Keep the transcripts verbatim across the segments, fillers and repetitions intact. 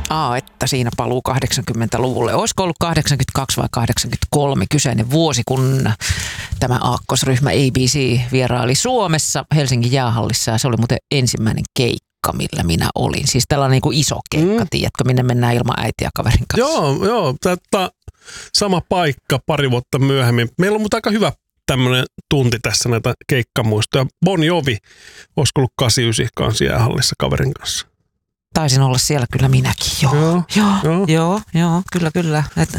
Aa, että siinä paluu kahdeksankymmentäluvulle. Olisiko ollut kahdeksankymmentäkaksi vai kahdeksankymmentäkolme kyseinen vuosi, kun tämä aakkosryhmä A B C vieraili Suomessa Helsingin jäähallissa. Ja se oli muuten ensimmäinen keikka, millä minä olin. Siis tällainen niin kuin iso keikka, mm. tiedätkö, minne mennään ilman äitiä kaverin kanssa. Joo, joo. Tätä sama paikka pari vuotta myöhemmin. Meillä on mutta aika hyvä tämmöinen tunti tässä näitä keikkamuistoja. Bon Jovi, olisiko ollut kahdeksankymmentäyhdeksän kanssa jäähallissa kaverin kanssa. Taisin olla siellä kyllä minäkin, joo. Joo, joo, joo, joo, joo kyllä, kyllä. Et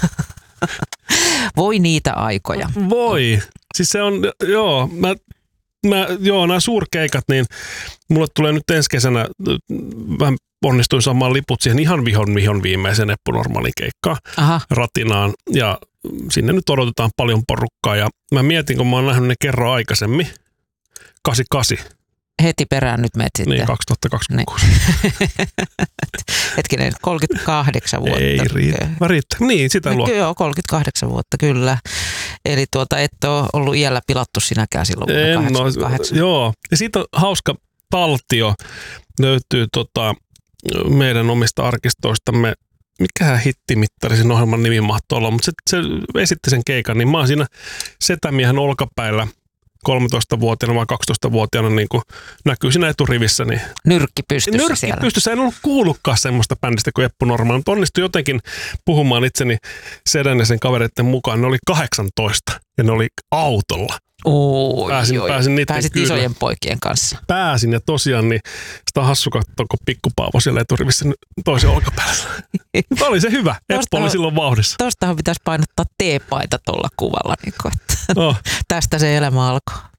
voi niitä aikoja. Voi. Siis se on, joo, mä, mä, joo, nämä suurkeikat, niin mulle tulee nyt ensi kesänä, vähän onnistuin saamaan liput siihen ihan vihon vihon viimeiseen Eppu Normaalin keikkaan, Aha. Ratinaan, ja sinne nyt odotetaan paljon porukkaa, ja mä mietin, kun mä oon nähnyt ne kerran aikaisemmin, kahdeksankymmentäkahdeksan. Heti perään nyt menet sitten. Niin, kaksituhattakaksikymmentäkuusi. Hetkinen, kolmekymmentäkahdeksan vuotta. Ei riitä. riitä. Niin, sitä luo. Joo, kolmekymmentäkahdeksan vuotta, kyllä. Eli tuota, et ole ollut iällä pilattu sinäkään silloin vuonna kahdeksankymmentäkahdeksan. No, joo, ja siitä on hauska taltio. Löytyy tota, meidän omista arkistoistamme. Mikähän hittimittari sen ohjelman nimi mahtoi olla, mutta se, se esitti sen keikan, niin mä oon siinä setämiehen olkapäillä kolmetoistavuotiaana vai kaksitoistavuotiaana niin kuin näkyy siinä eturivissä. Niin nyrkki pystyssä nyrkki siellä. pystyssä. En ollut kuullutkaan semmoista bändistä kuin Eppu Normaali, mutta onnistui jotenkin puhumaan itseni sedän ja sen kavereiden mukaan. Ne oli kahdeksantoista ja ne oli autolla. Oi, pääsin, oi. pääsin Pääsit kyllä. isojen poikien kanssa. Pääsin ja tosiaan niin sitä on hassu katsoa, kun pikkupaavo siellä eturivissä toisen olkapäällä. Oli se hyvä. Eppu oli silloin vauhdissa. Tostahan pitäisi painottaa teepaita tuolla kuvalla. Niin kuin, että oh. tästä se elämä alkoi.